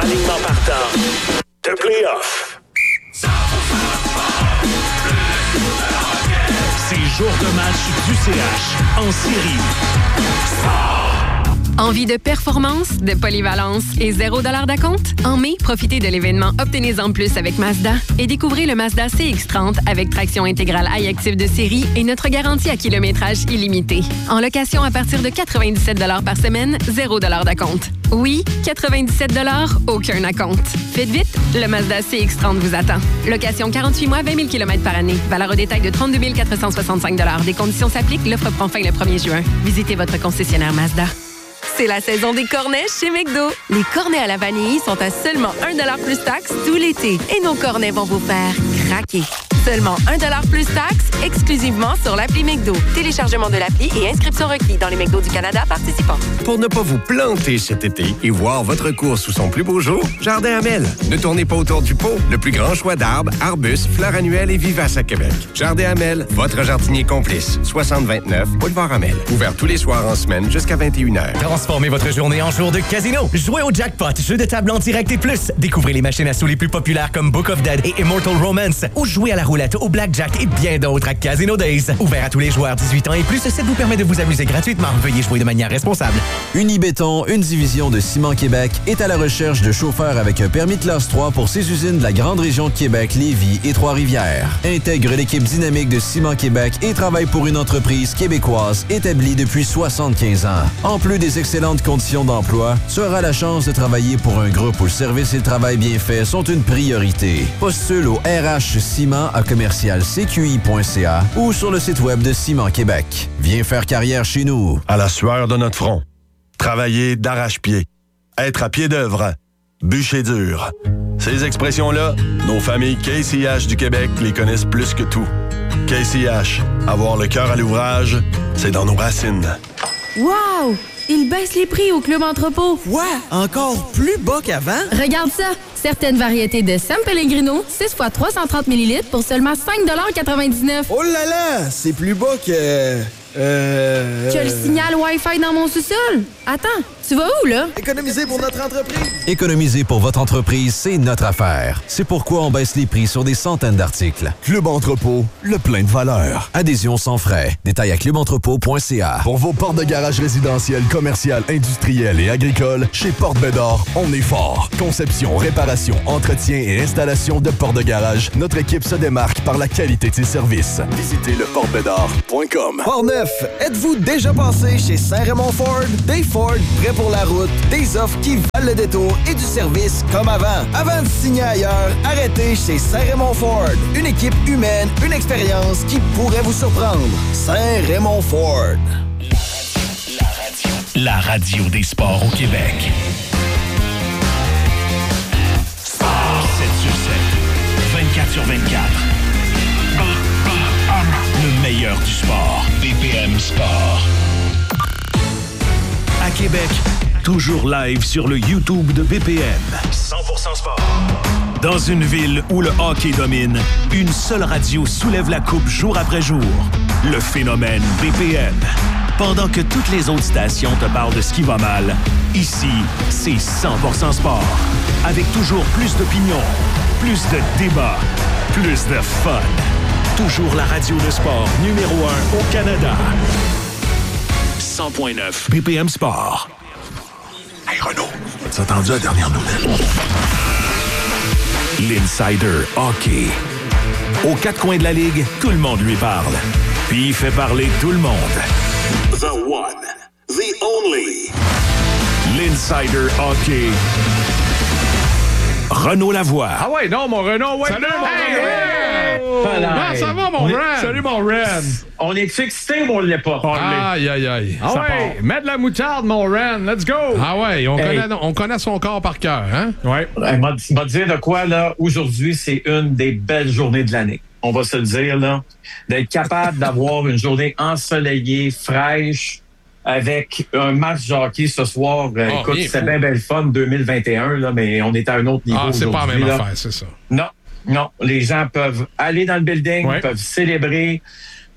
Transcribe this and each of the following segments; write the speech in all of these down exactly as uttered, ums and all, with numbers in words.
alignement partant de play-off. C'est jour de match du C H en série. Envie de performance, de polyvalence et zéro dollar d'acompte? En mai, profitez de l'événement Obtenez-en plus avec Mazda et découvrez le Mazda C X trente avec traction intégrale iActive de série et notre garantie à kilométrage illimité. En location à partir de quatre-vingt-dix-sept dollars par semaine, zéro dollar d'acompte. Oui, quatre-vingt-dix-sept dollars, aucun acompte. Faites vite, le Mazda C X trente vous attend. Location quarante-huit mois, vingt mille kilomètres par année. Valeur au détail de trente-deux mille quatre cent soixante-cinq dollars. Des conditions s'appliquent. L'offre prend fin le premier juin. Visitez votre concessionnaire Mazda. C'est la saison des cornets chez McDo. Les cornets à la vanille sont à seulement un dollar plus taxes tout l'été. Et nos cornets vont vous faire craquer. Seulement un dollar plus taxes, exclusivement sur l'appli McDo. Téléchargement de l'appli et inscription requis dans les McDo du Canada participants. Pour ne pas vous planter cet été et voir votre course sous son plus beau jour, Jardin Hamel. Ne tournez pas autour du pot. Le plus grand choix d'arbres, arbustes, fleurs annuelles et vivaces à Québec. Jardin Hamel, votre jardinier complice. soixante vingt-neuf, Boulevard Hamel. Ouvert tous les soirs en semaine jusqu'à vingt et une heures. Transformez votre journée en jour de casino. Jouez au jackpot, jeu de table en direct et plus. Découvrez les machines à sous les plus populaires comme Book of Dead et Immortal Romance. Ou jouez à la roulette, au blackjack et bien d'autres à Casino Days. Ouvert à tous les joueurs dix-huit ans et plus, ça vous permet de vous amuser gratuitement. Veuillez jouer de manière responsable. Unibéton, une division de Ciment Québec, est à la recherche de chauffeurs avec un permis de classe trois pour ses usines de la grande région de Québec, Lévis et Trois-Rivières. Intègre l'équipe dynamique de Ciment Québec et travaille pour une entreprise québécoise établie depuis soixante-quinze ans. En plus des excellentes conditions d'emploi, tu auras la chance de travailler pour un groupe où le service et le travail bien fait sont une priorité. Postule au R H Ciment à commercial c q i point c a ou sur le site web de Ciment Québec. Viens faire carrière chez nous. À la sueur de notre front. Travailler d'arrache-pied. Être à pied d'œuvre. Bûcher dur. Ces expressions-là, nos familles K C H du Québec les connaissent plus que tout. K C H, avoir le cœur à l'ouvrage, c'est dans nos racines. Wow! Ils baissent les prix au Club Entrepôt. Ouais, encore plus bas qu'avant. Regarde ça! Certaines variétés de San Pellegrino, six fois trois cent trente millilitres pour seulement cinq dollars quatre-vingt-dix-neuf. Oh là là! C'est plus bas que... Euh... Que le signal Wi-Fi dans mon sous-sol. Attends, tu vas où, là? Économiser pour notre entreprise. Économiser pour votre entreprise, c'est notre affaire. C'est pourquoi on baisse les prix sur des centaines d'articles. Club Entrepôt, le plein de valeur. Adhésion sans frais. Détails à club entrepôt point c a. Pour vos portes de garage résidentielles, commerciales, industrielles et agricoles, chez Porte Bédard, on est fort. Conception, réparation, entretien et installation de portes de garage, notre équipe se démarque par la qualité de ses services. Visitez le porte bédard point com. Êtes-vous déjà passé chez Saint-Raymond Ford? Des Ford prêts pour la route, des offres qui valent le détour et du service comme avant. Avant de signer ailleurs, arrêtez chez Saint-Raymond Ford. Une équipe humaine, une expérience qui pourrait vous surprendre. Saint-Raymond Ford. La radio, la radio des sports au Québec. Sport sept sur sept, vingt-quatre sur vingt-quatre. Le meilleur du sport. B P M Sport. À Québec, toujours live sur le YouTube de B P M. cent pour cent sport. Dans une ville où le hockey domine, une seule radio soulève la coupe jour après jour. Le phénomène B P M. Pendant que toutes les autres stations te parlent de ce qui va mal, ici, c'est cent pour cent sport. Avec toujours plus d'opinions, plus de débats, plus de fun. Toujours la radio de sport numéro un au Canada. cent point neuf B P M Sport. Hey Renaud, as-tu entendu la dernière nouvelle? L'Insider Hockey. Aux quatre coins de la Ligue, tout le monde lui parle. Puis il fait parler tout le monde. The one, the only. L'Insider Hockey. Renaud Lavoie. Ah ouais, non, mon Renaud, ouais. Salut, non, mon hey, Renaud. Hey. Comment ça va, mon Ren? Ren? Salut, mon Ren. On est excité ou on l'est pas? On aïe, aïe, aïe. Ah ça ouais, part. Mets de la moutarde, mon Ren. Let's go. Ah ouais, on, hey. connaît, on connaît son corps par cœur, hein? Ouais. Hey, m'a, m'a dire de quoi, là, aujourd'hui, c'est une des belles journées de l'année. On va se le dire, là. D'être capable d'avoir une journée ensoleillée, fraîche, avec un match de hockey ce soir. Oh, écoute, c'était bien belle fun deux mille vingt et un, là, mais on est à un autre niveau. Ah, c'est aujourd'hui, pas la même là. affaire, c'est ça. Non, non. Les gens peuvent aller dans le building, ouais. peuvent célébrer,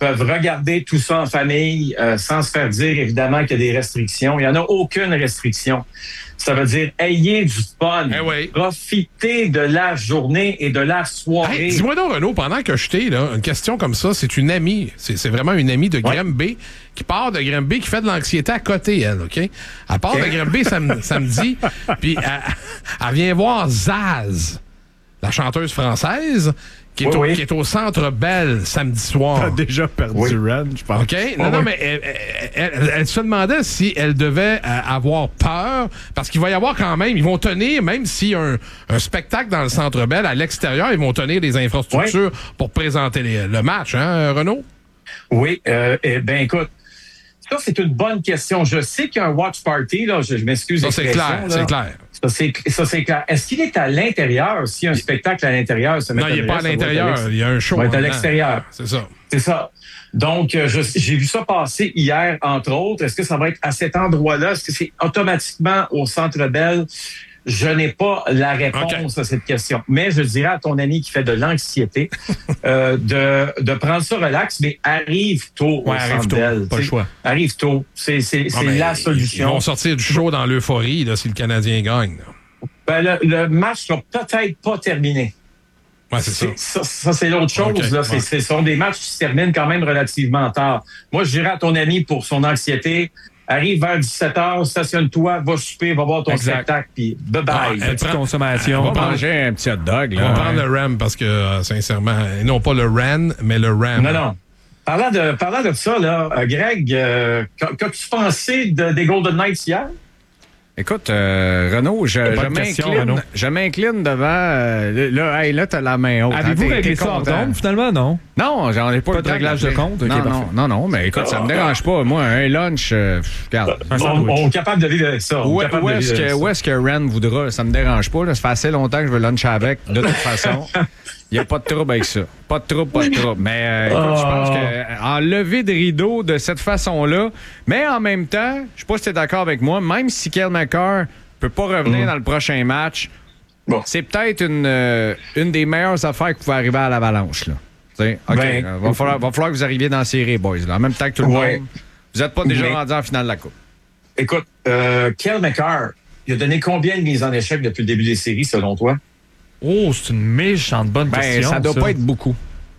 peuvent regarder tout ça en famille euh, sans se faire dire, évidemment, qu'il y a des restrictions. Il n'y en a aucune restriction. Ça veut dire, ayez du fun. Eh oui. Profitez de la journée et de la soirée. Hey, dis-moi donc, Renaud, pendant que je t'ai, là, une question comme ça, c'est une amie, c'est, c'est vraiment une amie de ouais. Granby qui part de Granby, qui fait de l'anxiété à côté, elle, OK? Elle part okay. de Granby sam- samedi, puis elle, elle vient voir Zaz, la chanteuse française, qui est, oui, au, oui. qui est au Centre Bell samedi soir. T'as déjà perdu oui. Ren, je pense. OK? Non, oui, non, oui. mais elle, elle, elle, elle se demandait si elle devait euh, avoir peur, parce qu'il va y avoir quand même, ils vont tenir, même s'il y a un, un spectacle dans le Centre Bell, à l'extérieur, ils vont tenir des infrastructures oui. pour présenter les, le match, hein, Renaud? Oui, euh, eh bien, écoute, ça, c'est une bonne question. Je sais qu'il y a un watch party, là, je, je m'excuse. Ça, c'est clair, là. c'est clair. Ça c'est, ça, c'est clair. Est-ce qu'il est à l'intérieur? S'il y a un spectacle à l'intérieur, ça non, il n'est pas à l'intérieur. Il y a un show. Il va être à l'extérieur. C'est ça. C'est ça. Donc, je, j'ai vu ça passer hier, entre autres. Est-ce que ça va être à cet endroit-là? Est-ce que c'est automatiquement au Centre Bell? Je n'ai pas la réponse okay. à cette question. Mais je dirais à ton ami qui fait de l'anxiété euh, de, de prendre ça relax, mais arrive tôt ouais, au arrive Centre tôt, Bell. pas le choix. Arrive tôt. C'est, c'est, c'est ah, la solution. Ils vont sortir du show dans l'euphorie là, si le Canadien gagne. Ben, le, le match sera peut-être pas terminé. Ouais, c'est ça. C'est, ça, ça, c'est l'autre chose. Okay. Là. C'est, ouais. Ce sont des matchs qui se terminent quand même relativement tard. Moi, je dirais à ton ami pour son anxiété, arrive vers dix-sept heures, stationne-toi, va souper, va voir ton exact. spectacle, puis bye-bye. Ah, une petite consommation. On va manger un petit hot dog. Là. On va prendre le Ram parce que, euh, sincèrement, non pas le Ran, mais le Ram. Non, non. Parlant de, parlant de ça, là, euh, Greg, euh, qu'as-tu pensé de, des Golden Knights hier? Écoute, euh, Renaud, je, je, m'incline, je m'incline devant... Euh, là, hey, là, t'as la main haute. Avez-vous hein, réglé ça hors d'onde, finalement, non? Non, j'en ai pas, pas de réglage de compte. Okay, non, non, non, non, mais écoute, ça me dérange pas. Moi, un lunch, euh, regarde. Un on, on est capable de vivre avec ça. Où, où, est-ce que, où est-ce que Ren voudra? Ça me dérange pas. Là, ça fait assez longtemps que je veux luncher avec, de toute façon. Il n'y a pas de trouble avec ça. Pas de trouble, pas de trouble. Mais euh, écoute, oh. je pense qu'en lever de rideau de cette façon-là, mais en même temps, je ne sais pas si tu es d'accord avec moi, même si Cale Makar peut pas revenir mmh. dans le prochain match, bon. c'est peut-être une, euh, une des meilleures affaires qui pouvait arriver à l'Avalanche. Là. OK, ben, euh, va, falloir, va falloir que vous arriviez dans la série, boys. Là. En même temps que tout le ouais. monde, vous n'êtes pas déjà mais, rendu en finale de la Coupe. Écoute, euh, Cale Makar, il a donné combien de mises en échec depuis le début des séries, selon toi? Oh, c'est une méchante bonne ben, question. Ça doit ça. pas être beaucoup.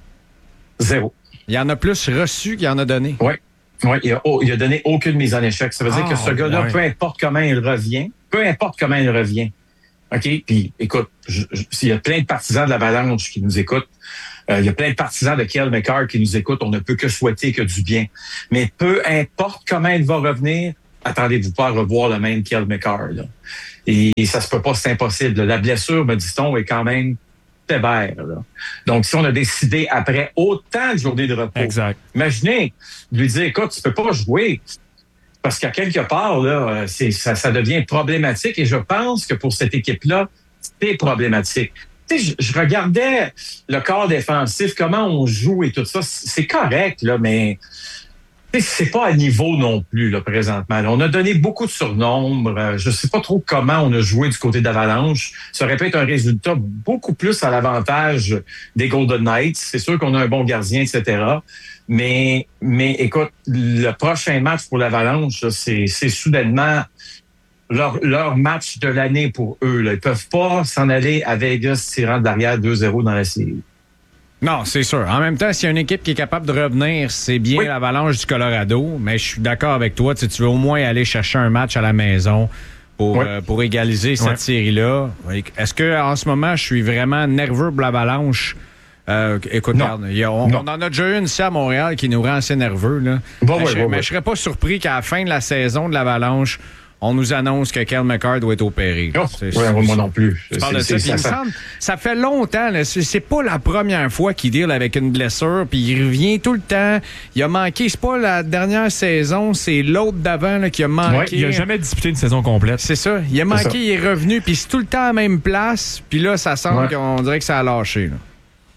Zéro. Il y en a plus reçu qu'il y en a donné. Oui. Oui, il a, oh, il a donné aucune mise en échec. Ça veut ah, dire que ce gars-là, ouais. peu importe comment il revient, peu importe comment il revient. OK? Puis, écoute, s'il y a plein de partisans de l'Avalanche qui nous écoutent, euh, il y a plein de partisans de Cale Makar qui nous écoutent, on ne peut que souhaiter que du bien. Mais peu importe comment il va revenir, attendez-vous pas à revoir le même Cale Makar, là. Et ça se peut pas, c'est impossible. La blessure, me dit-on, est quand même sévère. Là. Donc, si on a décidé, après autant de journées de repos, exact. imaginez, lui dire, écoute, tu peux pas jouer. Parce qu'à quelque part, là, c'est, ça, ça devient problématique. Et je pense que pour cette équipe-là, c'est problématique. Tu sais, je, je regardais le corps défensif, comment on joue et tout ça. C'est correct, là, mais... c'est pas à niveau non plus, là, présentement. Là, on a donné beaucoup de surnombres. Euh, je sais pas trop comment on a joué du côté d'Avalanche. Ça aurait pu être un résultat beaucoup plus à l'avantage des Golden Knights. C'est sûr qu'on a un bon gardien, et cetera. Mais, mais écoute, le prochain match pour l'Avalanche, là, c'est, c'est soudainement leur, leur match de l'année pour eux. Là. Ils peuvent pas s'en aller à Vegas tirant de l'arrière deux zéro dans la série. Non, c'est sûr. En même temps, s'il y a une équipe qui est capable de revenir, c'est bien oui. l'Avalanche du Colorado, mais je suis d'accord avec toi. Tu veux au moins aller chercher un match à la maison pour, oui. euh, pour égaliser cette oui. série-là. Est-ce que en ce moment, je suis vraiment nerveux pour l'Avalanche? Euh, écoute, non. Regarde, y a, on, on en a déjà eu une ici à Montréal qui nous rend assez nerveux. Là. Bon, mais oui, je, bon, mais oui. je serais pas surpris qu'à la fin de la saison de l'Avalanche, on nous annonce que Cale Makar doit être opéré. Oh, c'est, ouais, moi non plus. Tu parles de ça, ça, ça, semble, ça fait longtemps. Là, c'est, c'est pas la première fois qu'il deal avec une blessure, puis il revient tout le temps. Il a manqué, c'est pas la dernière saison, c'est l'autre d'avant là, qui a manqué. Ouais, il a jamais disputé une saison complète. C'est ça. Il a manqué, il est revenu, puis c'est tout le temps à la même place. Puis là, ça semble ouais. qu'on dirait que ça a lâché. Là.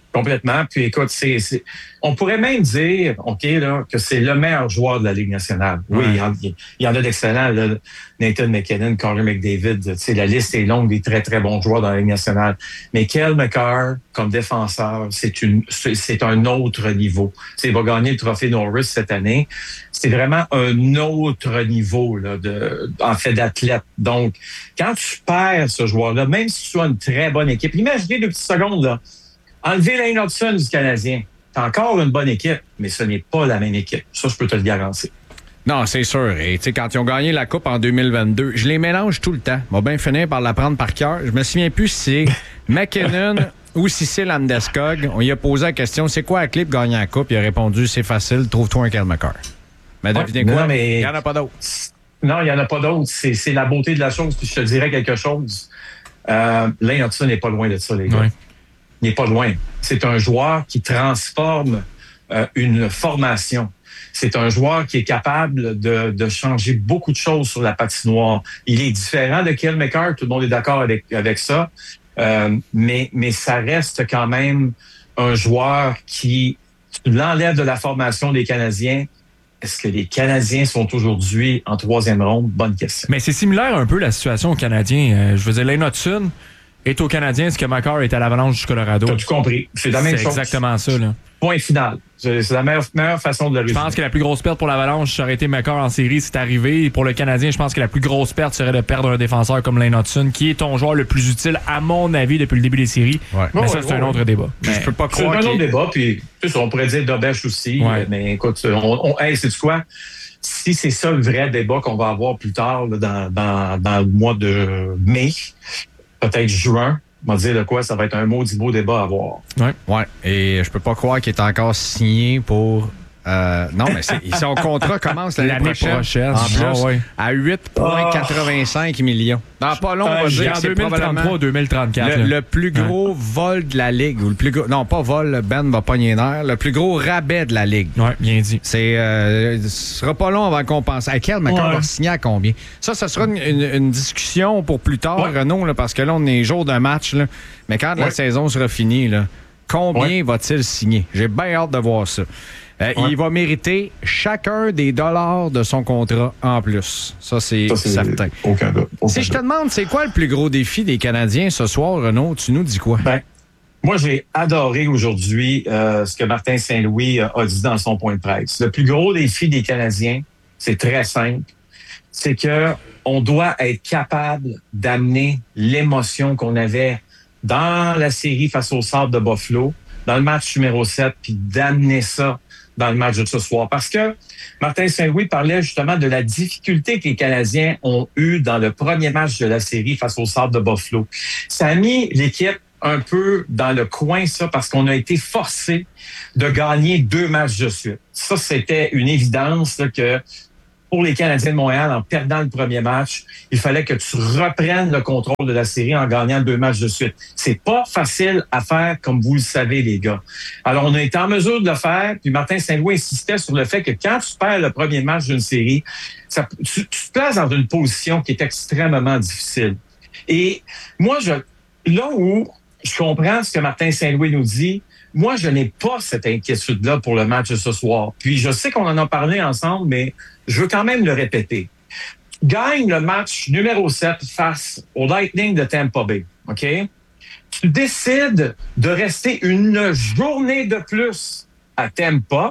Complètement. Puis écoute, c'est, c'est, on pourrait même dire, OK, là, que c'est le meilleur joueur de la Ligue nationale. Oui, ouais. il, y en, il y en a d'excellents, là. Nathan McKinnon, Connor McDavid, tu sais, la liste est longue des très, très bons joueurs dans la Ligue nationale. Mais Cale Makar, comme défenseur, c'est une, c'est, c'est un autre niveau. Tu sais, il va gagner le trophée Norris cette année. C'est vraiment un autre niveau, là, de, en fait, d'athlète. Donc, quand tu perds ce joueur-là, même si tu as une très bonne équipe, imaginez deux petites secondes, là. Enlever Lane Hudson du Canadien, c'est encore une bonne équipe, mais ce n'est pas la même équipe. Ça, je peux te le garantir. Non, c'est sûr. Et tu sais, quand ils ont gagné la Coupe en deux mille vingt-deux, je les mélange tout le temps. On va bien finir par l'apprendre par cœur. Je me souviens plus si c'est McKinnon ou si c'est Landeskog. On lui a posé la question, c'est quoi la clé pour gagner la Coupe? Il a répondu, c'est facile, trouve-toi un Cale Makar. Mais devinez ouais, quoi? Non, mais... il n'y en a pas d'autres. Non, il n'y en a pas d'autres. C'est, c'est la beauté de la chose. Puis je te dirais quelque chose. Euh, Lane Hudson n'est pas loin de ça, les gars. Ouais. Il n'est pas loin. C'est un joueur qui transforme euh, une formation. C'est un joueur qui est capable de, de changer beaucoup de choses sur la patinoire. Il est différent de Cale Makar, tout le monde est d'accord avec, avec ça, euh, mais, mais ça reste quand même un joueur qui l'enlève de la formation des Canadiens. Est-ce que les Canadiens sont aujourd'hui en troisième ronde? Bonne question. Mais c'est similaire un peu la situation aux Canadiens. Euh, je veux dire, Lane Hudson est aux Canadiens ce que Makar est à l'Avalanche du Colorado. T'as tout compris. C'est la même c'est chose. C'est exactement ça, là. Point final. C'est, c'est la meilleure, meilleure façon de le résumer. Je pense que la plus grosse perte pour l'Avalanche, ça aurait été Makar en série, c'est arrivé. Et pour le Canadien, je pense que la plus grosse perte serait de perdre un défenseur comme Lane Hudson, qui est ton joueur le plus utile, à mon avis, depuis le début des séries. Ouais. Mais ouais, ça, c'est ouais, un ouais. autre débat. Mais je peux pas croire. C'est un autre débat, puis on pourrait dire Dobèche aussi. Ouais. Mais écoute, on, on, hey, sais-tu quoi? Si c'est ça le vrai débat qu'on va avoir plus tard, là, dans, dans, dans le mois de mai, peut-être juin, on va dire de quoi, ça va être un maudit beau débat à avoir. Oui, ouais. Et je peux pas croire qu'il est encore signé pour... Euh, non, mais c'est, son contrat commence l'année, l'année prochaine, prochaine. En plus, ah, ouais. à huit virgule quatre-vingt-cinq oh. millions. Dans pas long, on va dire que c'est deux mille trente-trois deux mille trente-quatre. Le, le plus gros ouais. vol de la Ligue, ou le plus gros... Non, pas vol, Ben va pogner nerf. Le plus gros rabais de la Ligue. Oui, bien dit. C'est... Euh, ce sera pas long avant qu'on pense. À quel Makar va signer à combien? Ça, ça sera une, une, une discussion pour plus tard, ouais. Renaud, là, parce que là, on est jour d'un match. Là. Mais quand ouais. la saison sera finie, là, combien ouais. va-t-il signer? J'ai bien hâte de voir ça. Euh, ouais. Il va mériter chacun des dollars de son contrat en plus. Ça, c'est, ça, c'est certain. Aucun doute. Si je te demande, c'est quoi le plus gros défi des Canadiens ce soir, Renaud? Tu nous dis quoi? Ben, moi, j'ai adoré aujourd'hui euh, ce que Martin Saint-Louis a dit dans son point de presse. Le plus gros défi des Canadiens, c'est très simple. C'est que on doit être capable d'amener l'émotion qu'on avait dans la série face au Sabres de Buffalo, dans le match numéro sept, puis d'amener ça dans le match de ce soir. Parce que Martin Saint-Louis parlait justement de la difficulté que les Canadiens ont eue dans le premier match de la série face au Sabres de Buffalo. Ça a mis l'équipe un peu dans le coin, ça, parce qu'on a été forcé de gagner deux matchs de suite. Ça, c'était une évidence là, que pour les Canadiens de Montréal, en perdant le premier match, il fallait que tu reprennes le contrôle de la série en gagnant deux matchs de suite. C'est pas facile à faire, comme vous le savez, les gars. Alors, on a été en mesure de le faire, puis Martin Saint-Louis insistait sur le fait que quand tu perds le premier match d'une série, ça, tu, tu te places dans une position qui est extrêmement difficile. Et moi, je, là où je comprends ce que Martin Saint-Louis nous dit, moi, je n'ai pas cette inquiétude-là pour le match de ce soir. Puis, je sais qu'on en a parlé ensemble, mais je veux quand même le répéter. Gagne le match numéro sept face au Lightning de Tampa Bay, OK? Tu décides de rester une journée de plus à Tampa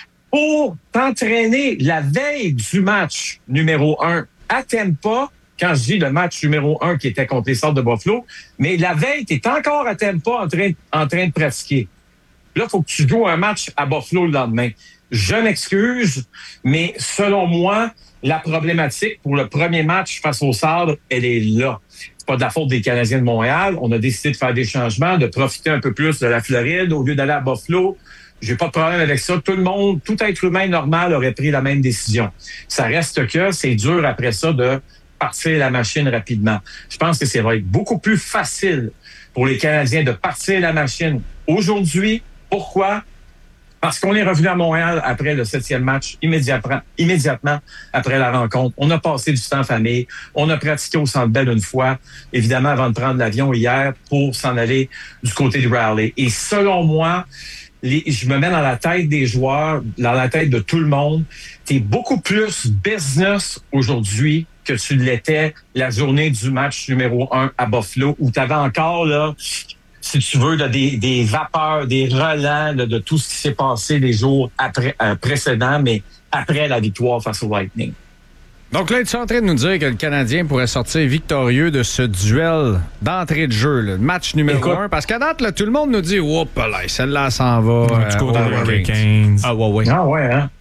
pour t'entraîner la veille du match numéro un à Tampa. Quand je dis le match numéro un qui était contre les Sabres de Buffalo, mais la veille, tu es encore à Tampa en train, en train de pratiquer. Là, il faut que tu joues un match à Buffalo le lendemain. Je m'excuse, mais selon moi, la problématique pour le premier match face aux Sabres, elle est là. C'est pas de la faute des Canadiens de Montréal. On a décidé de faire des changements, de profiter un peu plus de la Floride au lieu d'aller à Buffalo. J'ai pas de problème avec ça. Tout le monde, tout être humain normal aurait pris la même décision. Ça reste que c'est dur après ça de partir la machine rapidement. Je pense que ça va être beaucoup plus facile pour les Canadiens de partir la machine aujourd'hui. Pourquoi? Parce qu'on est revenu à Montréal après le septième match, immédiatement, immédiatement après la rencontre. On a passé du temps en famille. On a pratiqué au Centre Bell une fois, évidemment, avant de prendre l'avion hier pour s'en aller du côté du Raleigh. Et selon moi, les, je me mets dans la tête des joueurs, dans la tête de tout le monde. T'es beaucoup plus business aujourd'hui que tu l'étais la journée du match numéro un à Buffalo, où tu avais encore, là, si tu veux, là, des, des vapeurs, des relents là, de tout ce qui s'est passé les jours après, euh, précédents, mais après la victoire face au Lightning. Donc là, tu es en train de nous dire que le Canadien pourrait sortir victorieux de ce duel d'entrée de jeu, là, match numéro Écoute, un. Parce qu'à date, là, tout le monde nous dit « Oups, là, celle-là s'en va. Du côté euh, des Hurricanes. » Ah ouais, ouais. Ah ouais, hein?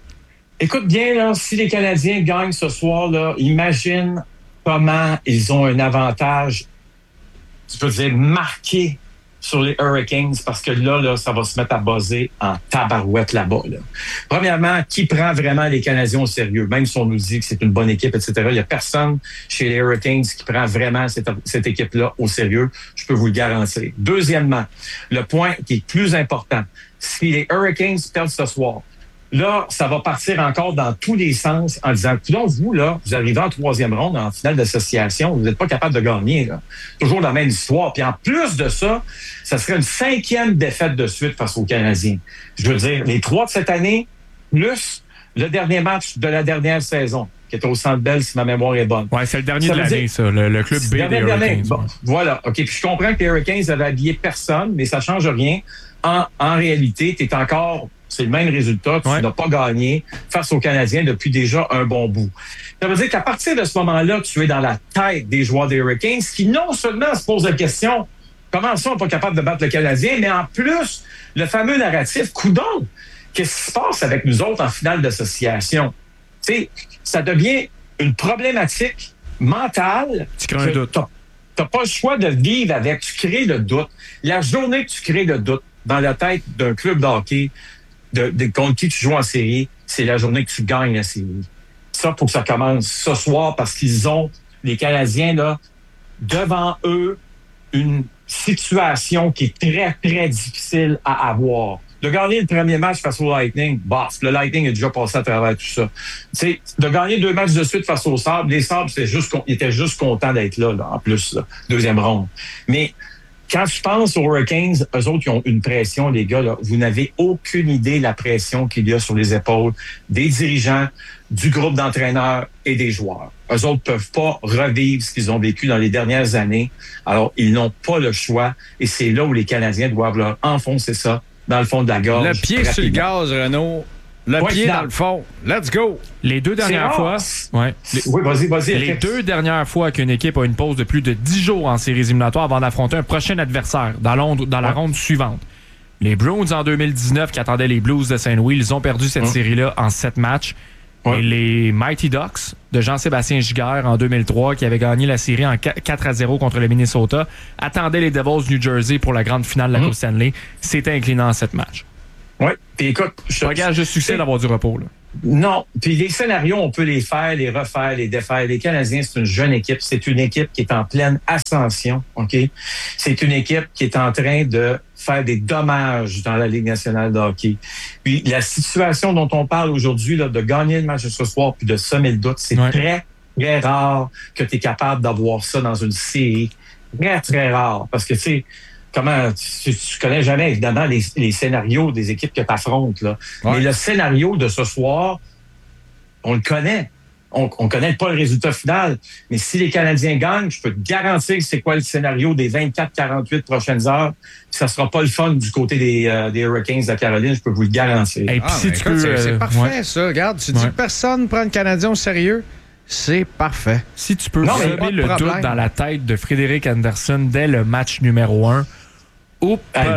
Écoute bien, là, si les Canadiens gagnent ce soir, là, imagine comment ils ont un avantage, je veux dire, marqué sur les Hurricanes, parce que là, là, ça va se mettre à buzzer en tabarouette là-bas. Là. Premièrement, qui prend vraiment les Canadiens au sérieux? Même si on nous dit que c'est une bonne équipe, et cetera, il n'y a personne chez les Hurricanes qui prend vraiment cette, cette équipe-là au sérieux. Je peux vous le garantir. Deuxièmement, le point qui est plus important, si les Hurricanes perdent ce soir, là, ça va partir encore dans tous les sens en disant, donc vous, là, vous arrivez en troisième ronde, en finale d'association, vous n'êtes pas capable de gagner. Là. Toujours la même histoire. Puis en plus de ça, ça serait une cinquième défaite de suite face aux Canadiens. Je veux dire, les trois de cette année, plus le dernier match de la dernière saison, qui était au Centre Bell, si ma mémoire est bonne. Ouais, c'est le dernier ça de l'année, dire, ça, le, le club B des Hurricanes. Bon, voilà, OK. Puis je comprends que les Hurricanes avaient habillé personne, mais ça change rien. En, en réalité, tu es encore... C'est le même résultat. Tu ouais. n'as pas gagné face aux Canadiens depuis déjà un bon bout. Ça veut dire qu'à partir de ce moment-là, tu es dans la tête des joueurs des Hurricanes qui non seulement se posent la question comment ça, on n'est pas capable de battre le Canadien, mais en plus, le fameux narratif, coudonc, qu'est-ce qui se passe avec nous autres en finale d'association? Tu sais, ça devient une problématique mentale. Tu crées un doute. Tu n'as pas le choix de vivre avec. Tu crées le doute. La journée que tu crées le doute dans la tête d'un club de hockey, De, de contre qui tu joues en série, c'est la journée que tu gagnes la série. Ça, pour que ça commence ce soir, parce qu'ils ont, les Canadiens, là, devant eux, une situation qui est très, très difficile à avoir. De gagner le premier match face au Lightning, bah, le Lightning a déjà passé à travers tout ça. Tu sais, de gagner deux matchs de suite face aux Sabres, les Sabres, c'est juste, ils étaient juste contents d'être là, là, en plus, là, deuxième ronde. Mais quand je pense aux Hurricanes, eux autres, ils ont une pression, les gars, là. Vous n'avez aucune idée de la pression qu'il y a sur les épaules des dirigeants, du groupe d'entraîneurs et des joueurs. Eux autres peuvent pas revivre ce qu'ils ont vécu dans les dernières années. Alors, ils n'ont pas le choix. Et c'est là où les Canadiens doivent leur enfoncer ça dans le fond de la gorge. Le pied rapidement. Sur le gaz, Renaud. Le ouais, pied dans le fond. Let's go! Les deux dernières fois... Ouais, les, oui, vas-y, vas-y. Les deux dernières fois qu'une équipe a une pause de plus de dix jours en séries éliminatoires avant d'affronter un prochain adversaire dans, Londres, dans la ouais. ronde suivante. Les Bruins, en deux mille dix-neuf, qui attendaient les Blues de Saint-Louis, ils ont perdu cette ouais. série-là en sept matchs. Ouais. Et les Mighty Ducks de Jean-Sébastien Giguère, en deux mille trois, qui avaient gagné la série en quatre à zéro contre le Minnesota, attendaient les Devils du New Jersey pour la grande finale de la mmh. Coupe Stanley. C'était inclinant en sept matchs. Oui, puis écoute... Je regarde de succès d'avoir du repos, là. Non, puis les scénarios, on peut les faire, les refaire, les défaire. Les Canadiens, c'est une jeune équipe. C'est une équipe qui est en pleine ascension, OK? C'est une équipe qui est en train de faire des dommages dans la Ligue nationale de hockey. Puis la situation dont on parle aujourd'hui, là, de gagner le match de ce soir puis de semer le doute, c'est ouais. très, très rare que tu es capable d'avoir ça dans une série. Très, très rare. Parce que, tu sais... Comment tu, tu connais jamais évidemment les, les scénarios des équipes que tu affrontes, là. Ouais. Mais le scénario de ce soir, on le connaît. On, on connaît pas le résultat final. Mais si les Canadiens gagnent, je peux te garantir que c'est quoi le scénario des vingt-quatre à quarante-huit prochaines heures. Ça sera pas le fun du côté des, euh, des Hurricanes de Caroline, je peux vous le garantir. Et puis ah, si tu écoute, peux, c'est, c'est parfait, ouais. ça. Regarde, tu dis ouais. que personne prend le Canadien au sérieux. C'est parfait. Si tu peux semer le doute dans la tête de Frédéric Anderson dès le match numéro un, Oups,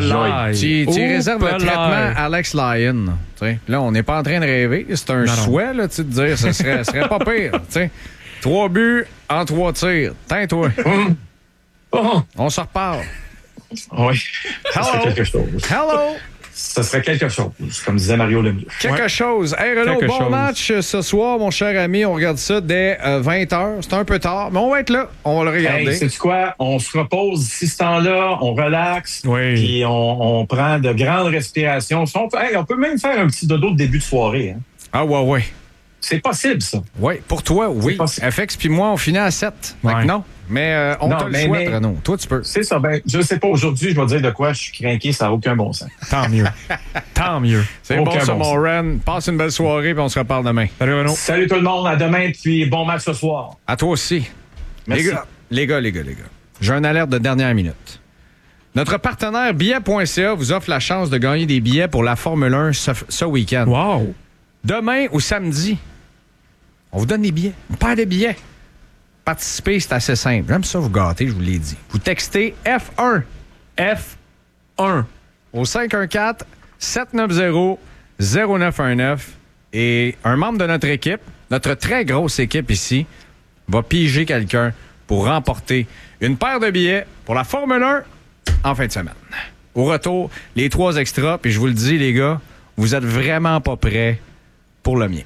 tu, tu réserves le traitement Alex Lyon. T'sais. Là, on n'est pas en train de rêver. C'est un non, souhait là, de dire ce serait, serait pas pire. T'sais. Trois buts en trois tirs. Tain-toi. Oh. On se repart. Oui. Hello. Hello. ce serait quelque chose, comme disait Mario Lemieux. Quelque Ouais. chose. Hey Renaud, Quelque bon chose. match ce soir, mon cher ami. On regarde ça dès euh, vingt heures. C'est un peu tard, mais on va être là. On va le regarder. Hey, sais-tu quoi? On se repose d'ici ce temps-là, on relaxe, puis on, on prend de grandes respirations. On, hey, on peut même faire un petit dodo de début de soirée. Hein. Ah ouais, ouais. C'est possible, ça. Oui, pour toi, oui. F X puis moi, on finit à sept. Ouais. Non, mais euh, on Non, te le mais- souhaite, mais- Renaud. Toi, tu peux. C'est ça. Ben, je sais pas, aujourd'hui, je vais dire de quoi je suis craqué, ça n'a aucun bon sens. Tant mieux. Tant mieux. C'est bon, ça, mon Ren. Passe une belle soirée, puis on se reparle demain. Salut, Renaud. Salut tout le monde, à demain, puis bon match ce soir. À toi aussi. Merci. Les gars, les gars, les gars, les gars. J'ai une alerte de dernière minute. Notre partenaire billet point c a vous offre la chance de gagner des billets pour la Formule un ce, ce week-end. Wow! Demain ou samedi, on vous donne des billets. Une paire de billets. Participer, c'est assez simple. J'aime ça vous gâter, je vous l'ai dit. Vous textez F un. F un. Au cinq un quatre, sept neuf zéro, zéro neuf un neuf. Et un membre de notre équipe, notre très grosse équipe ici, va piger quelqu'un pour remporter une paire de billets pour la Formule un en fin de semaine. Au retour, les trois extras, puis je vous le dis, les gars, vous êtes vraiment pas prêts pour le mien.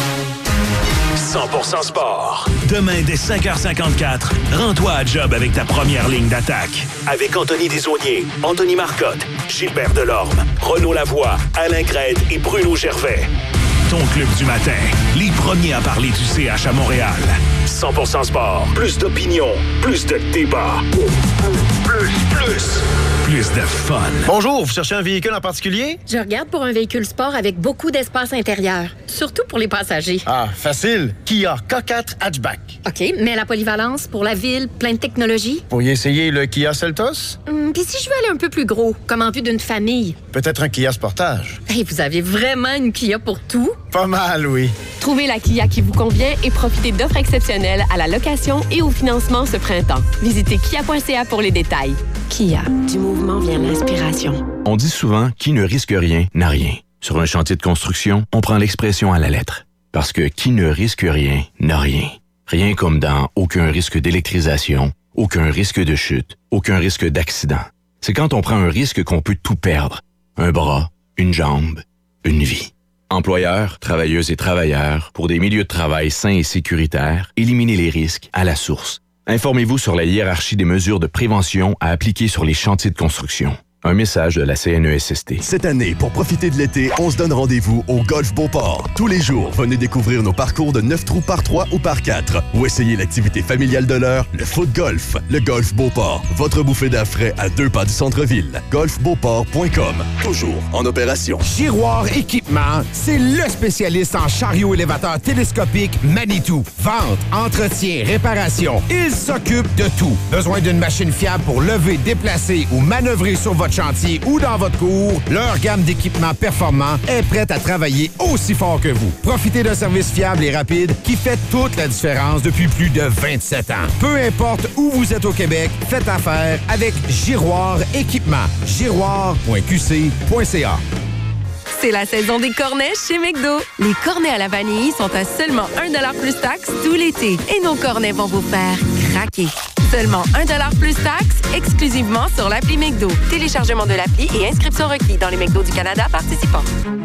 cent pour cent sport. Demain, dès cinq heures cinquante-quatre, rends-toi à job avec ta première ligne d'attaque. Avec Anthony Desaulniers, Anthony Marcotte, Gilbert Delorme, Renaud Lavoie, Alain Crête et Bruno Gervais. Ton club du matin, les premiers à parler du C H à Montréal. cent pour cent sport. Plus d'opinion, plus de débat. Plus, plus, plus de fun. Bonjour, vous cherchez un véhicule en particulier? Je regarde pour un véhicule sport avec beaucoup d'espace intérieur, surtout pour les passagers. Ah, facile. Kia K quatre Hatchback. OK, mais la polyvalence pour la ville, plein de technologie. Pourriez essayer le Kia Seltos? Hum, Puis si je veux aller un peu plus gros, comme en vue d'une famille? Peut-être un Kia Sportage. Hey, vous avez vraiment une Kia pour tout? Pas mal, oui. Trouvez la Kia qui vous convient et profitez d'offres exceptionnelles à la location et au financement ce printemps. Visitez kia point c a pour les détails. Kia, du mouvement vient l'inspiration. On dit souvent « qui ne risque rien n'a rien ». Sur un chantier de construction, on prend l'expression à la lettre. Parce que qui ne risque rien n'a rien. Rien comme dans aucun risque d'électrisation, aucun risque de chute, aucun risque d'accident. C'est quand on prend un risque qu'on peut tout perdre. Un bras, une jambe, une vie. Employeurs, travailleuses et travailleurs, pour des milieux de travail sains et sécuritaires, éliminez les risques à la source. Informez-vous sur la hiérarchie des mesures de prévention à appliquer sur les chantiers de construction. Un message de la C N E S S T. Cette année, pour profiter de l'été, on se donne rendez-vous au Golf Beauport. Tous les jours, venez découvrir nos parcours de neuf trous par trois ou par quatre ou essayez l'activité familiale de l'heure, le foot golf. Le Golf Beauport, votre bouffée d'air frais à deux pas du centre-ville. golf beauport point com, toujours en opération. Giroir Équipement, c'est le spécialiste en chariot élévateur télescopique Manitou. Vente, entretien, réparation, il s'occupe de tout. Besoin d'une machine fiable pour lever, déplacer ou manœuvrer sur votre chantier ou dans votre cour, leur gamme d'équipements performants est prête à travailler aussi fort que vous. Profitez d'un service fiable et rapide qui fait toute la différence depuis plus de vingt-sept ans. Peu importe où vous êtes au Québec, faites affaire avec Giroir Équipement. giroir point q c point c a. C'est la saison des cornets chez McDo. Les cornets à la vanille sont à seulement un dollar plus taxe tout l'été. Et nos cornets vont vous faire craquer. Seulement un dollar plus taxe, exclusivement sur l'appli McDo. Téléchargement de l'appli et inscription requis dans les McDo du Canada participants.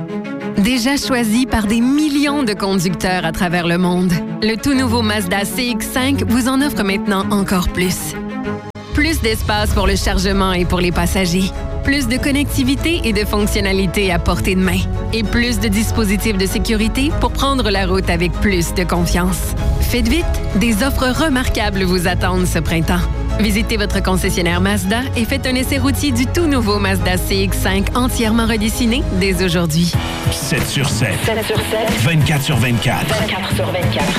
Déjà choisi par des millions de conducteurs à travers le monde, le tout nouveau Mazda C X cinq vous en offre maintenant encore plus. Plus d'espace pour le chargement et pour les passagers. Plus de connectivité et de fonctionnalités à portée de main. Et plus de dispositifs de sécurité pour prendre la route avec plus de confiance. Faites vite, des offres remarquables vous attendent ce printemps. Visitez votre concessionnaire Mazda et faites un essai routier du tout nouveau Mazda C X cinq entièrement redessiné dès aujourd'hui. sept sur sept. sept sur sept. vingt-quatre sur vingt-quatre. vingt-quatre sur vingt-quatre.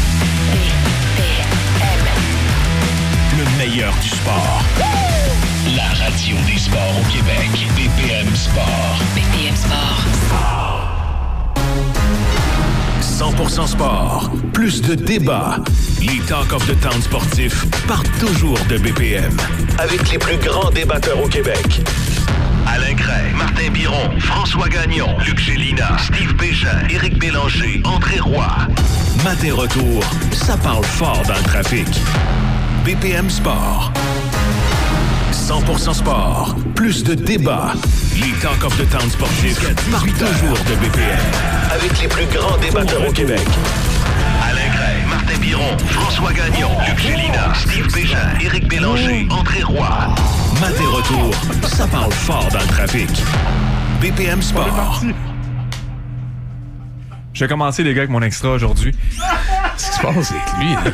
Le meilleur du sport. La radio des sports au Québec. B P M Sport. B P M Sport. cent pour cent sport. Plus de débats. Les Talk of the Town sportifs partent toujours de B P M. Avec les plus grands débatteurs au Québec. Alain Cray, Martin Biron, François Gagnon, Luc Gélina, Steve Bégin, Éric Bélanger, André Roy. Matin retour, ça parle fort dans le trafic. B P M Sport. cent pour cent sport. Plus de débats. Les Talk of the Town sportifs partent toujours de B P M. Avec les plus grands débatteurs au Québec. Alain Gray, Martin Biron, François Gagnon, Luc Gélina, Steve Bégin, Éric Bélanger, André Roy. Matin retour, ça parle fort dans le trafic. B P M Sport. Je vais commencer, les gars, avec mon extra aujourd'hui. Qu'est-ce qui se passe avec lui, là?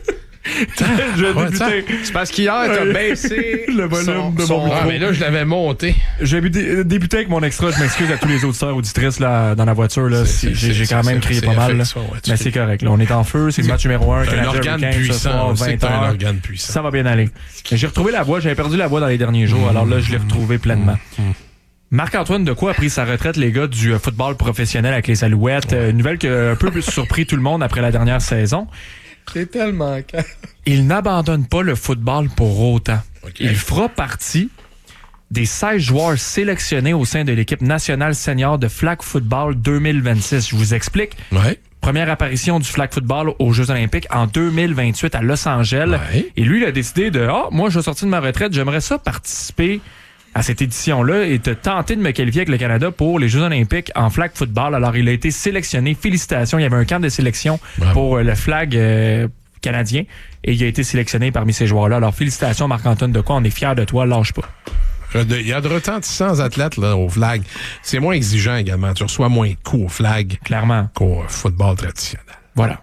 je vais débuter. C'est parce qu'hier, t'as baissé le volume de mon micro. Ah, mais là, je l'avais monté. Je vais dé- débuter avec mon extra. Je m'excuse à tous les auditeurs auditrices là, dans la voiture. Là. C'est, c'est, j'ai, j'ai quand même crié pas mal. Là. Ça, ouais, mais c'est correct. Là. On est en feu. C'est le match numéro un. Un organe puissant. vingt heures. Un organe puissant. Ça va bien aller. J'ai retrouvé la voix. J'avais perdu la voix dans les derniers jours. Alors là, je l'ai retrouvée pleinement. Marc-Antoine Dequoy a pris sa retraite, les gars, du football professionnel avec les Alouettes. Ouais. Une nouvelle qui a un peu surpris tout le monde après la dernière saison. C'est tellement calme. Il n'abandonne pas le football pour autant. Okay. Il fera partie des seize joueurs sélectionnés au sein de l'équipe nationale senior de flag football deux mille vingt-six. Je vous explique. Ouais. Première apparition du flag football aux Jeux olympiques en deux mille vingt-huit à Los Angeles. Ouais. Et lui, il a décidé de « Ah, oh, moi, je vais sortir de ma retraite, j'aimerais ça participer à cette édition-là et de tenter de me qualifier avec le Canada pour les Jeux olympiques en flag football. » Alors, il a été sélectionné. Félicitations. Il y avait un camp de sélection Bravo. pour le flag euh, canadien et il a été sélectionné parmi ces joueurs-là. Alors, félicitations, Marc-Antoine Dequoy. On est fiers de toi. Lâche pas. Il y a de retentissants athlètes là, au flag. C'est moins exigeant également. Tu reçois moins de coups au flag. Clairement. Qu'au football traditionnel. Voilà.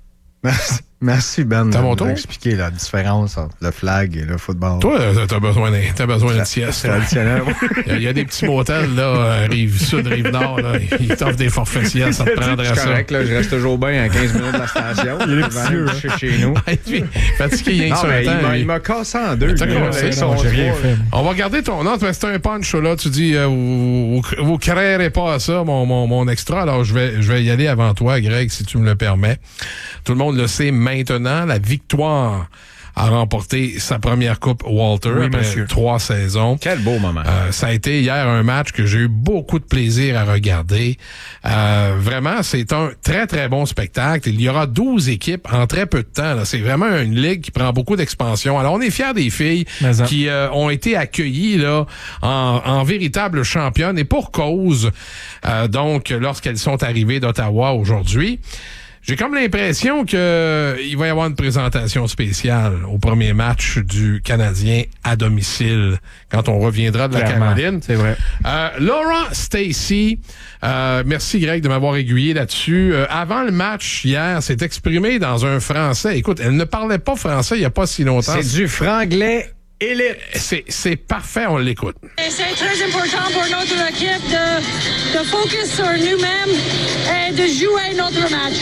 Merci. Merci Ben d'expliquer la différence entre le flag et le football. Toi, t'as besoin d'un, t'as besoin d'une sieste. Traditionnel. Il y, y a des petits motels, là, rive sud, rive nord, là. Ils t'offrent des forfaits siestes, ça te prendrait ça. C'est correct, là, je reste toujours bien à quinze minutes de la station. Il est petit, chez, chez nous. Fatigué, il y a non, mais il, m'a, il m'a cassé en deux. Là, non, j'ai rien fait. On va garder ton nom, mais c'est un punch, là. Tu dis, euh, vous, vous créerez pas à ça, mon, mon, mon extra. Alors, je vais, je vais y aller avant toi, Greg, si tu me le permets. Tout le monde le sait maintenant, la victoire a remporté sa première coupe Walter oui, après monsieur. trois saisons. Quel beau moment. Euh, ça a été hier un match que j'ai eu beaucoup de plaisir à regarder. Euh, vraiment, c'est un très, très bon spectacle. Il y aura douze équipes en très peu de temps. Là. C'est vraiment une ligue qui prend beaucoup d'expansion. Alors, on est fiers des filles qui euh, ont été accueillies là en, en véritables championnes et pour cause. Euh, donc, lorsqu'elles sont arrivées d'Ottawa aujourd'hui, j'ai comme l'impression que il va y avoir une présentation spéciale au premier match du Canadien à domicile quand on reviendra de la Clairement, Caroline. C'est vrai. Euh, Laura Stacey, euh, merci Greg de m'avoir aiguillé là-dessus. Euh, avant le match hier, s'est exprimée dans un français. Écoute, elle ne parlait pas français il n'y a pas si longtemps. C'est du franglais élite. C'est, c'est parfait, on l'écoute. C'est très important pour notre équipe de, de focus sur nous-mêmes et de jouer notre match.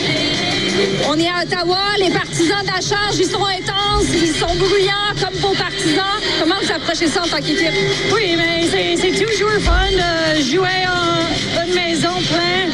On est à Ottawa, les partisans de la charge, ils sont intenses, ils sont bruyants comme vos partisans. Comment vous approchez ça en tant qu'équipe? Oui, mais c'est, c'est toujours fun de jouer en une maison pleine.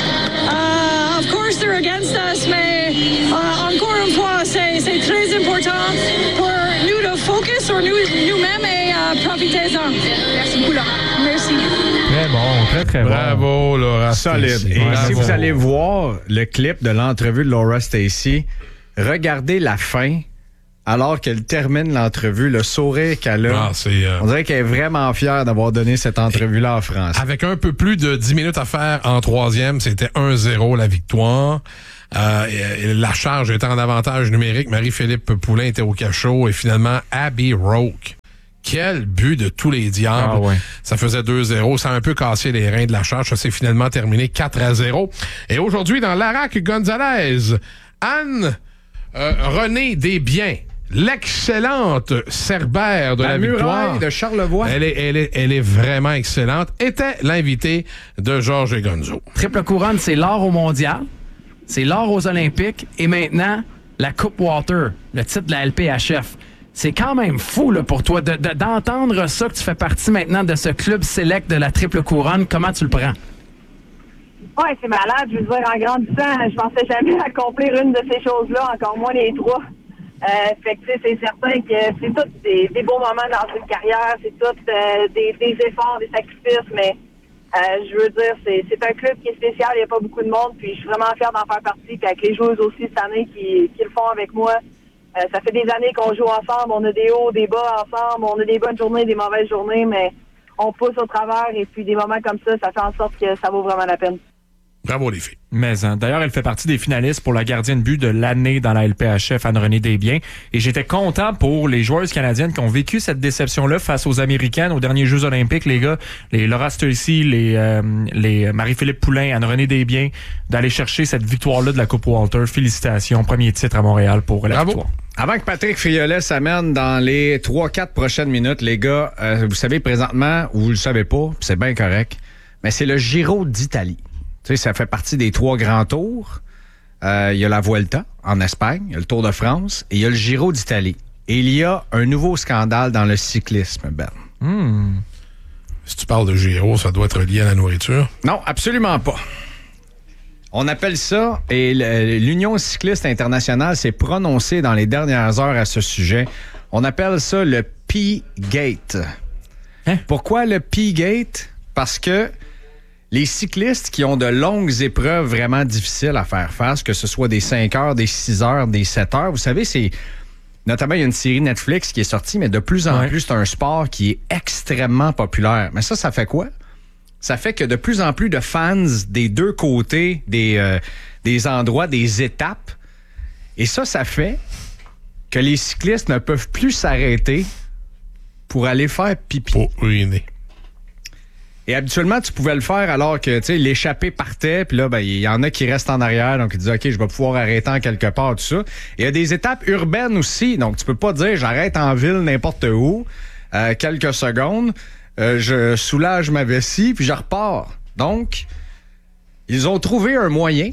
Uh, of course, they're against us, mais uh, encore une fois, c'est, c'est très important pour nous de focus sur nous, nous-mêmes et uh, profitez-en. Merci beaucoup, Laura. Merci. Très bon, très, très Bravo, bon. Bravo, Laura Solide. Stacey. Et Bravo. si vous allez voir le clip de l'entrevue de Laura Stacey, regardez la fin. Alors qu'elle termine l'entrevue, le sourire qu'elle a, ah, c'est, euh... on dirait qu'elle est vraiment fière d'avoir donné cette entrevue-là en France. Avec un peu plus de dix minutes à faire en troisième, c'était un zéro la victoire. Euh, et, et la charge était en avantage numérique. Marie-Philippe Poulin était au cachot et finalement Abby Roque. Quel but de tous les diables. Ah ouais. Ça faisait deux zéro. Ça a un peu cassé les reins de la charge. Ça s'est finalement terminé quatre à zéro. Et aujourd'hui, dans l'Arac Gonzalez, Anne euh, Renée Desbiens, l'excellente Cerbère de la, la victoire de Charlevoix. Elle est, elle est, elle est vraiment excellente. Était l'invitée de Georges Gonzo. Triple couronne, c'est l'or au mondial, c'est l'or aux Olympiques et maintenant la Coupe Walter, le titre de la L P H F. C'est quand même fou là, pour toi de, de, d'entendre ça, que tu fais partie maintenant de ce club select de la Triple couronne. Comment tu le prends? Ouais, c'est malade. Je veux dire, en grandissant, je pensais jamais accomplir une de ces choses-là, encore moins les trois. Euh, fait que, tu sais, c'est certain que c'est tout des, des beaux moments dans une carrière, c'est tout euh, des, des efforts, des sacrifices, mais euh, je veux dire, c'est, c'est un club qui est spécial, il n'y a pas beaucoup de monde, puis je suis vraiment fière d'en faire partie, puis avec les joueuses aussi cette année qui, qui le font avec moi. Euh, ça fait des années qu'on joue ensemble, on a des hauts, des bas ensemble, on a des bonnes journées, des mauvaises journées, mais on pousse au travers et puis des moments comme ça, ça fait en sorte que ça vaut vraiment la peine. Bravo les filles. Mais hein, d'ailleurs, elle fait partie des finalistes pour la gardienne de but de l'année dans la L P H F, Anne-Renée Desbiens. Et j'étais content pour les joueuses canadiennes qui ont vécu cette déception-là face aux Américaines aux derniers Jeux olympiques, les gars, les Laura Stacey, les, euh, les Marie-Philippe Poulain, Anne-Renée Desbiens, d'aller chercher cette victoire-là de la Coupe Walter. Félicitations. Premier titre à Montréal pour la Bravo. victoire. Avant que Patrick Friolet s'amène dans les trois quatre prochaines minutes, les gars, euh, vous savez présentement, ou vous le savez pas, c'est bien correct, mais c'est le Giro d'Italie. Tu sais, ça fait partie des trois grands tours. Euh, il y a la Vuelta en Espagne, il y a le Tour de France et il y a le Giro d'Italie. Et il y a un nouveau scandale dans le cyclisme, Ben. Hmm. Si tu parles de Giro, ça doit être lié à la nourriture? Non, absolument pas. On appelle ça, et l'Union cycliste internationale s'est prononcée dans les dernières heures à ce sujet, on appelle ça le P-Gate. Hein? Pourquoi le P-Gate? Parce que les cyclistes qui ont de longues épreuves vraiment difficiles à faire face, que ce soit des cinq heures, des six heures, des sept heures, vous savez, c'est... Notamment, il y a une série Netflix qui est sortie, mais de plus en ouais. plus, c'est un sport qui est extrêmement populaire. Mais ça, ça fait quoi? Ça fait que de plus en plus de fans des deux côtés des, euh, des endroits, des étapes. Et ça, ça fait que les cyclistes ne peuvent plus s'arrêter pour aller faire pipi. Pour uriner. Et habituellement, tu pouvais le faire alors que tu sais l'échappée partait, puis là, ben il y en a qui restent en arrière, donc ils disent OK, je vais pouvoir arrêter en quelque part, tout ça. Et il y a des étapes urbaines aussi, donc tu peux pas dire j'arrête en ville n'importe où, euh, quelques secondes, euh, je soulage ma vessie, puis je repars. Donc, ils ont trouvé un moyen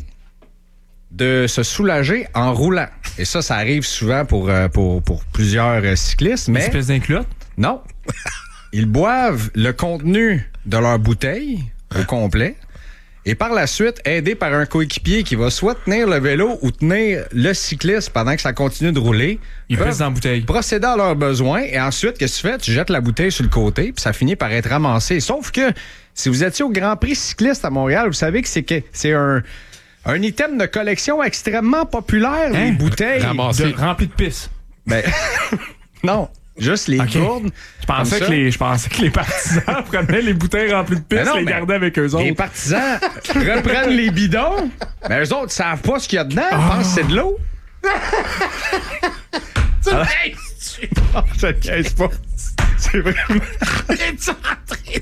de se soulager en roulant. Et ça, ça arrive souvent pour, euh, pour, pour plusieurs euh, cyclistes, mais... Une espèce d'inclus? Non. Ils boivent le contenu de leur bouteille au complet et par la suite, aidés par un coéquipier qui va soit tenir le vélo ou tenir le cycliste pendant que ça continue de rouler, ils pressent dans la bouteille. Procéder à leurs besoins et ensuite, qu'est-ce que tu fais? Tu jettes la bouteille sur le côté puis ça finit par être ramassé. Sauf que si vous étiez au Grand Prix cycliste à Montréal, vous savez que c'est, que c'est un, un item de collection extrêmement populaire, hein? Les bouteilles de, remplies de pisse. Ben, non. Juste les okay. gourdes. Je pensais, que les, je pensais que les partisans prenaient les bouteilles remplies de pisse et les gardaient avec eux autres. Les partisans reprennent les bidons, mais eux autres savent pas ce qu'il y a dedans. Ils oh. pensent que c'est de l'eau. Tu me niaises-tu? Non, je te niaise pas. C'est vraiment... Es-tu en train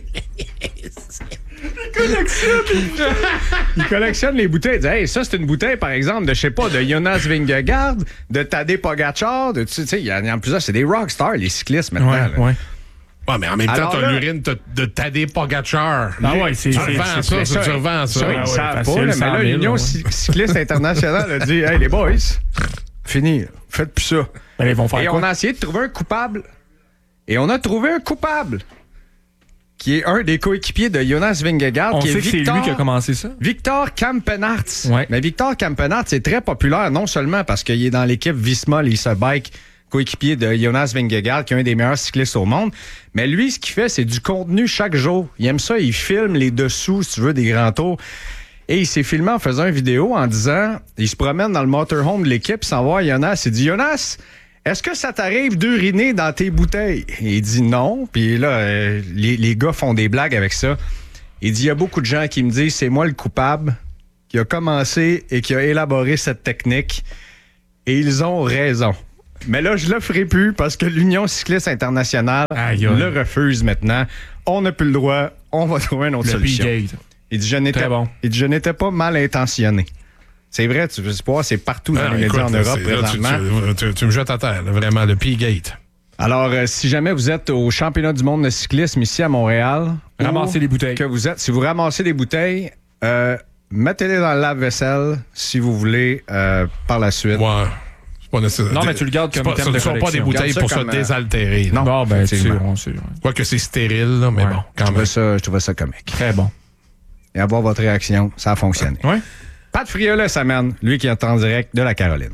Ils collectionnent. Ils collectionnent les bouteilles. Ils disent, hey, ça, c'est une bouteille, par exemple, de, je sais pas, de Jonas Vingegaard, de Tadej Pogacar, de, tu sais, il y en a plusieurs. C'est des rockstars, les cyclistes, maintenant. Ouais, là. ouais. Ouais, mais en même Alors temps, t'as là, l'urine de Tadej Pogacar. Ah ouais, c'est tu c'est, revends c'est, ça, c'est, tu revends ça. ça, Ah ils ouais, savent facile, pas, là, mais là, l'Union ouais. cycliste internationale a dit, hey, les boys, fini, faites plus ça. Ben, ils vont faire Et quoi? on a essayé de trouver un coupable. Et on a trouvé un coupable. Qui est un des coéquipiers de Jonas Vingegaard. On qui sait est que Victor, c'est lui qui a commencé ça. Victor Kampenarts. Ouais. Mais Victor Kampenarts est très populaire, non seulement parce qu'il est dans l'équipe Visma Lease Bike, coéquipier de Jonas Vingegaard, qui est un des meilleurs cyclistes au monde, mais lui, ce qu'il fait, c'est du contenu chaque jour. Il aime ça, il filme les dessous, si tu veux, des grands tours. Et il s'est filmé en faisant une vidéo en disant, il se promène dans le motorhome de l'équipe sans voir Jonas. Il dit, Jonas, est-ce que ça t'arrive d'uriner dans tes bouteilles? Et il dit non. Puis là, euh, les, les gars font des blagues avec ça. Il dit, il y a beaucoup de gens qui me disent, c'est moi le coupable qui a commencé et qui a élaboré cette technique. Et ils ont raison. Mais là, je le ferai plus parce que l'Union cycliste internationale Aïe, le refuse maintenant. On n'a plus le droit. On va trouver une autre le solution. P-Gate. Il dit, je n'étais, bon. il dit, je n'étais pas mal intentionné. C'est vrai, tu veux pas, c'est partout dans ah, les médias en Europe là, présentement. Tu, tu, tu, tu me jettes à terre, là, vraiment, le P-Gate. Alors, euh, si jamais vous êtes au championnat du monde de cyclisme ici à Montréal, ramassez les bouteilles. Que vous êtes, si vous ramassez des bouteilles, euh, mettez-les dans le lave-vaisselle si vous voulez euh, par la suite. Ouais. C'est pas nécessaire. Non, mais tu le gardes comme thème de collection. Ce ne sont pas des bouteilles pour se désaltérer. Non, bon, ben, tu sais, on sait. Quoique c'est stérile, là, mais ouais. bon, quand je même. Ça, je trouvais ça comique. Très bon. Et avoir votre réaction, ça a fonctionné. Oui. Pat Friolet s'amène, lui qui est en direct de la Caroline.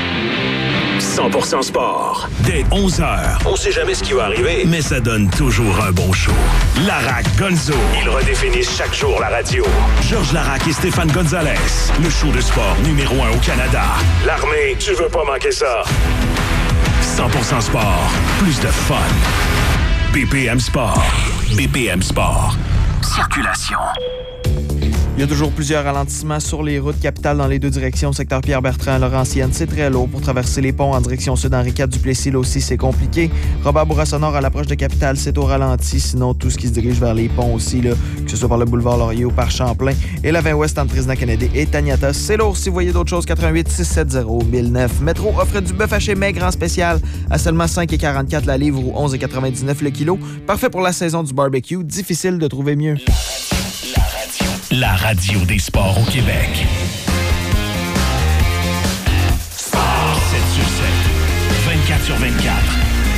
cent pour cent sport. Dès onze heures. On sait jamais ce qui va arriver, mais ça donne toujours un bon show. Larac Gonzo. Ils redéfinissent chaque jour la radio. Georges Larac et Stéphane Gonzalez. Le show de sport numéro un au Canada. L'armée, tu veux pas manquer ça. cent pour cent sport. Plus de fun. B P M Sport. B P M Sport. Circulation. Il y a toujours plusieurs ralentissements sur les routes capitales dans les deux directions. Secteur Pierre-Bertrand à Laurentienne, c'est très lourd. Pour traverser les ponts en direction sud, Henri quatre Duplessis, là aussi, c'est compliqué. Robert Bourassa-Nord à l'approche de Capitale, c'est au ralenti. Sinon, tout ce qui se dirige vers les ponts aussi, là, que ce soit par le boulevard Laurier ou par Champlain. Et la vingt ouest entre Président-Kennedy et Taniata, c'est lourd. Si vous voyez d'autres choses, quatre-vingt-huit six cent soixante mille neuf. Métro offre du bœuf haché maigre en spécial à seulement cinq virgule quarante-quatre la livre ou onze virgule quatre-vingt-dix-neuf le kilo. Parfait pour la saison du barbecue. Difficile de trouver mieux. La radio des sports au Québec. Sport sept sur sept, vingt-quatre sur vingt-quatre.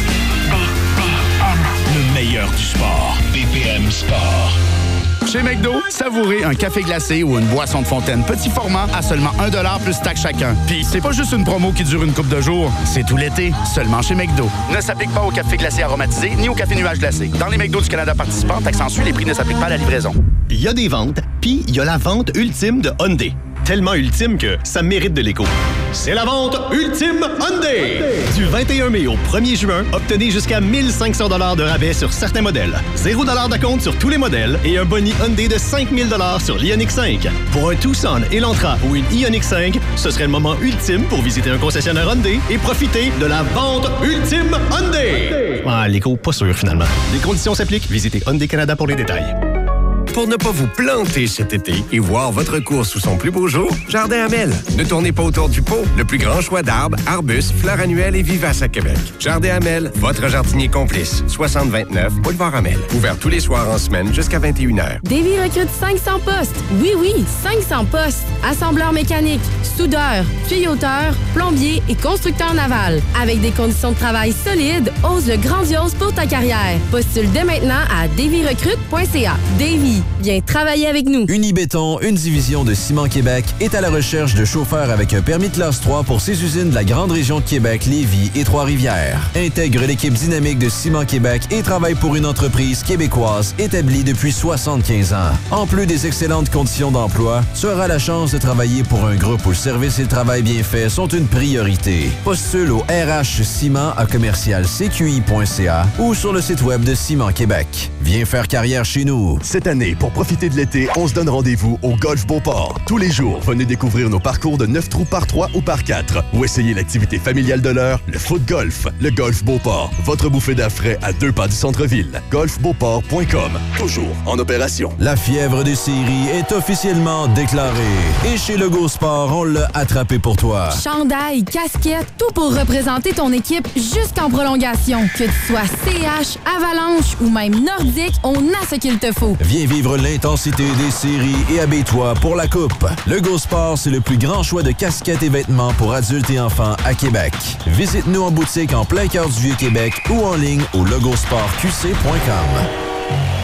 B P M. Le meilleur du sport. B P M Sport. Chez McDo, savourez un café glacé ou une boisson de fontaine petit format à seulement un dollar plus taxe chacun. Puis c'est pas juste une promo qui dure une couple de jours, c'est tout l'été, seulement chez McDo. Ne s'applique pas au café glacé aromatisé ni au café nuage glacé. Dans les McDo du Canada participants, taxe en Suisse, les prix ne s'appliquent pas à la livraison. Il y a des ventes, puis il y a la vente ultime de Hyundai. Tellement ultime que ça mérite de l'écho. C'est la vente ultime Hyundai! Du vingt et un mai au premier juin, obtenez jusqu'à mille cinq cents dollars de rabais sur certains modèles. zéro dollar de compte sur tous les modèles et un boni Hyundai de cinq mille dollars sur l'Ioniq cinq. Pour un Tucson, Elantra ou une Ioniq cinq, ce serait le moment ultime pour visiter un concessionnaire Hyundai et profiter de la vente ultime Hyundai! Ah, l'écho, pas sûr finalement. Les conditions s'appliquent. Visitez Hyundai Canada pour les détails. Pour ne pas vous planter cet été et voir votre course sous son plus beau jour, Jardin Hamel. Ne tournez pas autour du pot. Le plus grand choix d'arbres, arbustes, fleurs annuelles et vivaces à Québec. Jardin Hamel, votre jardinier complice. soixante vingt-neuf, Boulevard Hamel. Ouvert tous les soirs en semaine jusqu'à vingt et une heures. Davy recrute cinq cents postes. Oui, oui, cinq cents postes. Assembleur mécanique, soudeur, tuyauteur, plombier et constructeur naval. Avec des conditions de travail solides, ose le grandiose pour ta carrière. Postule dès maintenant à davy recrute point c a. Davy, viens travailler avec nous. Unibéton, une division de Ciment Québec, est à la recherche de chauffeurs avec un permis de classe trois pour ses usines de la grande région de Québec, Lévis et Trois-Rivières. Intègre l'équipe dynamique de Ciment Québec et travaille pour une entreprise québécoise établie depuis soixante-quinze ans. En plus des excellentes conditions d'emploi, tu auras la chance de travailler pour un groupe où le service et le travail bien fait sont une priorité. Postule au R H Ciment à commercial c q i point c a ou sur le site web de Ciment Québec. Viens faire carrière chez nous. Cette année, pour profiter de l'été, on se donne rendez-vous au Golf Beauport. Tous les jours, venez découvrir nos parcours de neuf trous par trois ou par quatre ou essayez l'activité familiale de l'heure, le foot golf. Le Golf Beauport, votre bouffée d'air frais à deux pas du centre-ville. golf beauport point com, toujours en opération. La fièvre des séries est officiellement déclarée. Et chez Lego Sport, on l'a attrapé pour toi. Chandail, casquette, tout pour représenter ton équipe jusqu'en prolongation. Que tu sois C H, Avalanche ou même Nordique, on a ce qu'il te faut. Viens vivre l'intensité des séries et habille-toi pour la coupe. Lego Sport, c'est le plus grand choix de casquettes et vêtements pour adultes et enfants à Québec. Visite-nous en boutique en plein cœur du Vieux-Québec ou en ligne au logosport q c point com.